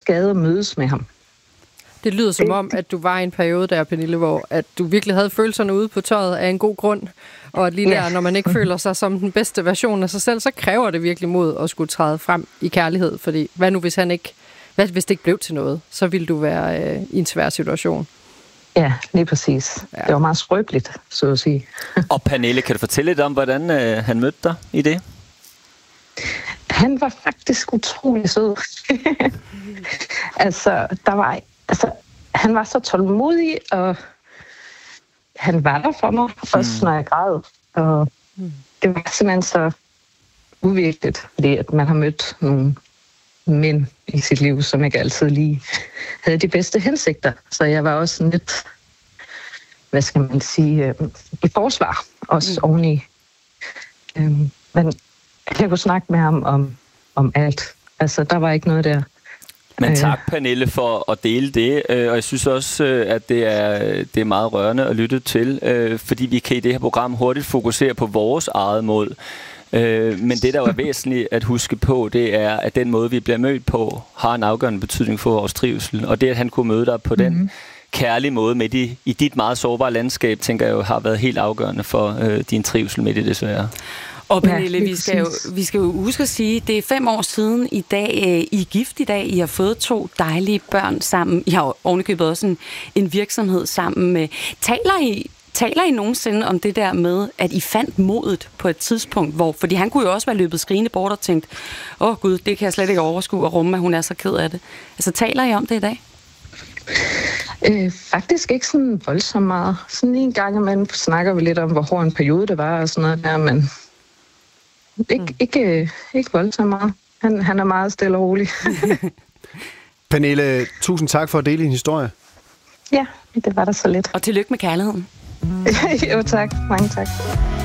skade at mødes med ham. Det lyder som om, at du var i en periode der, Pernille, hvor at du virkelig havde følelserne ude på tøjet af en god grund, og at lige der, når man ikke føler sig som den bedste version af sig selv, så kræver det virkelig mod at skulle træde frem i kærlighed, fordi hvad nu hvis det ikke blev til noget, så ville du være i en svær situation. Ja, lige præcis. Ja. Det var meget skrøbeligt, så at sige. Og Pernille, kan du fortælle lidt om, hvordan han mødte dig i det? Han var faktisk utrolig sød. Han var så tålmodig, og han var der for mig, også når jeg græd. Og det var simpelthen så uvirkeligt, fordi at man har mødt nogle mænd i sit liv, som ikke altid lige havde de bedste hensigter. Så jeg var også lidt, hvad skal man sige, i forsvar, også oveni. Men jeg kunne snakke med ham om alt. Altså, der var ikke noget der. Men tak, Pernille, for at dele det. Og jeg synes også, at det er meget rørende at lytte til, fordi vi kan i det her program hurtigt fokusere på vores eget mål. Men det, der er væsentligt at huske på, det er, at den måde, vi bliver mødt på, har en afgørende betydning for vores trivsel. Og det, at han kunne møde dig på den kærlige måde midt i dit meget sårbare landskab, tænker jeg jo, har været helt afgørende for din trivsel midt i det svære. Og Pernille, vi skal jo huske at sige, det er 5 år siden i dag, I er gift i dag, I har fået 2 dejlige børn sammen. I har ovenikøbet også en virksomhed sammen med. Taler I nogensinde om det der med, at I fandt modet på et tidspunkt, fordi han kunne jo også være løbet skrigende bort og tænkt, Gud, det kan jeg slet ikke overskue og rumme, at hun er så ked af det. Altså, taler I om det i dag? Faktisk ikke sådan voldsomt meget. Sådan en gang imellem snakker vi lidt om, hvor hård en periode det var og sådan noget der, men ikke voldsomt meget. Han er meget stille og rolig. Pernille, tusind tak for at dele din historie. Ja, det var der så lidt. Og tillykke med kærligheden. Jo, tak. Mange tak.